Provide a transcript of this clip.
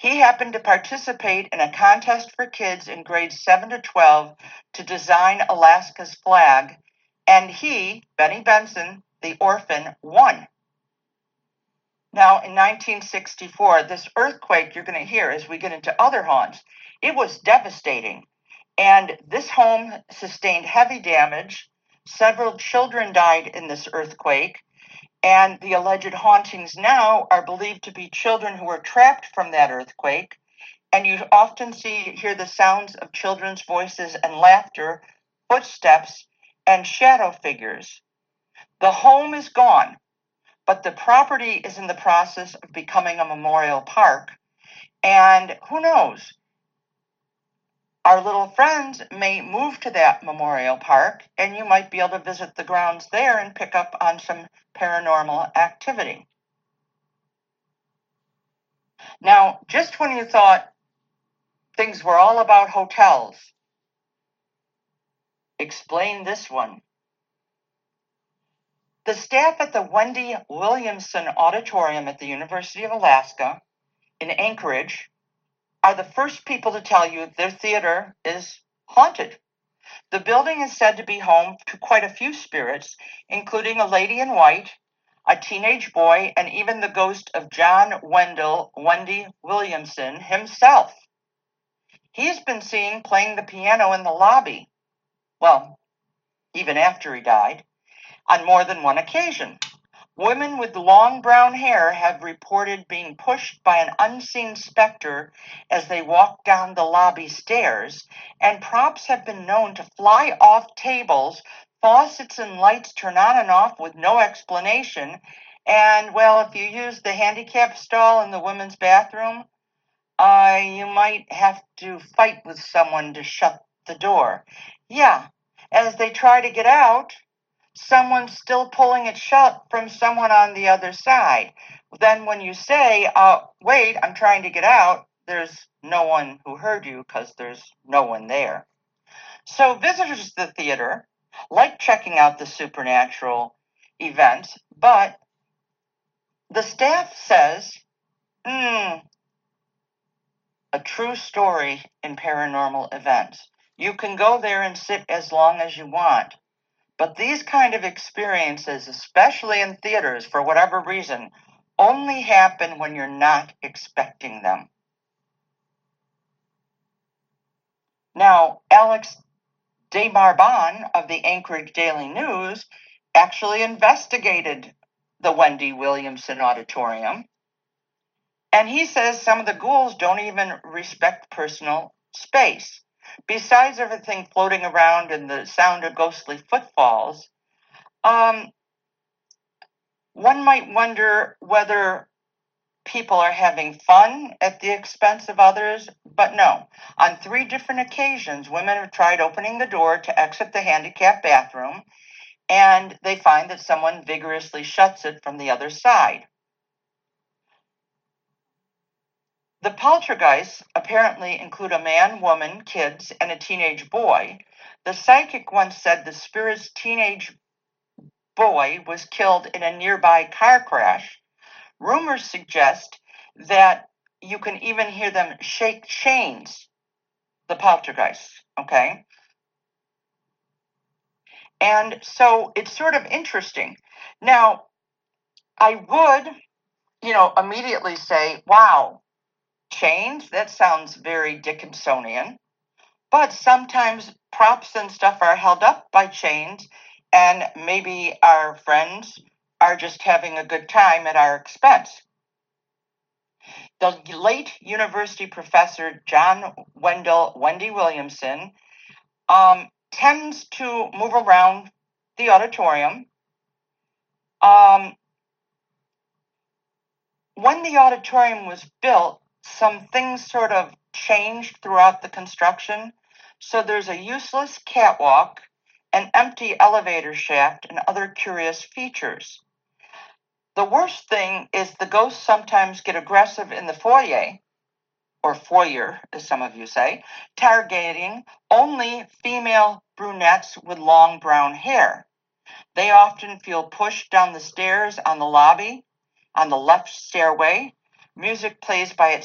He happened to participate in a contest for kids in grades 7 to 12 to design Alaska's flag, and he, Benny Benson, the orphan, won. Now, in 1964, this earthquake you're going to hear as we get into other haunts, it was devastating. And this home sustained heavy damage. Several children died in this earthquake. And the alleged hauntings now are believed to be children who were trapped from that earthquake. And you often hear the sounds of children's voices and laughter, footsteps, and shadow figures. The home is gone, but the property is in the process of becoming a memorial park. And who knows? Our little friends may move to that memorial park, and you might be able to visit the grounds there and pick up on some paranormal activity. Now, just when you thought things were all about hotels, explain this one. The staff at the Wendy Williamson Auditorium at the University of Alaska in Anchorage are the first people to tell you their theater is haunted. The building is said to be home to quite a few spirits, including a lady in white, a teenage boy, and even the ghost of John Wendy Williamson himself. He's been seen playing the piano in the lobby, well, even after he died, on more than one occasion. Women with long brown hair have reported being pushed by an unseen specter as they walk down the lobby stairs, and props have been known to fly off tables, faucets and lights turn on and off with no explanation, and, well, if you use the handicap stall in the women's bathroom, you might have to fight with someone to shut the door. Yeah, as they try to get out, someone's still pulling it shut from someone on the other side. Then when you say, wait, I'm trying to get out, there's no one who heard you because there's no one there. So visitors to the theater like checking out the supernatural events, but the staff says, a true story in paranormal events. You can go there and sit as long as you want. But these kind of experiences, especially in theaters, for whatever reason, only happen when you're not expecting them. Now, Alex DeMarban of the Anchorage Daily News actually investigated the Wendy Williamson Auditorium, and he says some of the ghouls don't even respect personal space. Besides everything floating around and the sound of ghostly footfalls, one might wonder whether people are having fun at the expense of others, but no. On 3 different occasions, women have tried opening the door to exit the handicapped bathroom, and they find that someone vigorously shuts it from the other side. The poltergeists apparently include a man, woman, kids, and a teenage boy. The psychic once said the spirit's teenage boy was killed in a nearby car crash. Rumors suggest that you can even hear them shake chains, the poltergeists, okay? And so it's sort of interesting. Now, I would, immediately say, wow, chains, that sounds very Dickinsonian. But sometimes props and stuff are held up by chains, and maybe our friends are just having a good time at our expense. The late university professor John Wendy Williamson tends to move around the auditorium. When the auditorium was built, some things sort of changed throughout the construction. So there's a useless catwalk, an empty elevator shaft, and other curious features. The worst thing is the ghosts sometimes get aggressive in the foyer, or foyer, as some of you say, targeting only female brunettes with long brown hair. They often feel pushed down the stairs on the lobby, on the left stairway. Music plays by